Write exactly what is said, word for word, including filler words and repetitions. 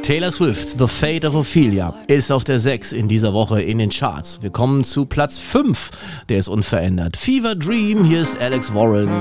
Taylor Swift, The Fate of Ophelia, ist auf der sechs in dieser Woche in den Charts. Wir kommen zu Platz fünf, der ist unverändert. Fever Dream, hier ist Alex Warren.